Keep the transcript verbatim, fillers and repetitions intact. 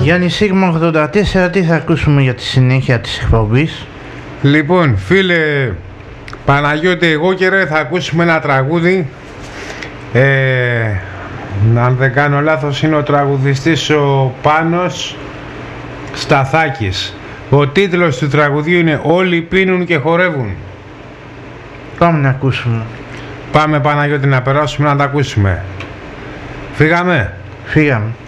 Γιάννη Σίγμα ογδόντα τέσσερα, τι θα ακούσουμε για τη συνέχεια της εκπομπής? Λοιπόν, φίλε Παναγιώτη, εγώ και ρε θα ακούσουμε ένα τραγούδι. Ε, αν δεν κάνω λάθος είναι ο τραγουδιστής ο Πάνος Σταθάκης. Ο τίτλος του τραγουδιού είναι «Όλοι πίνουν και χορεύουν». Πάμε να ακούσουμε. Πάμε Παναγιώτη να περάσουμε να τα ακούσουμε. Φύγαμε. Φύγαμε.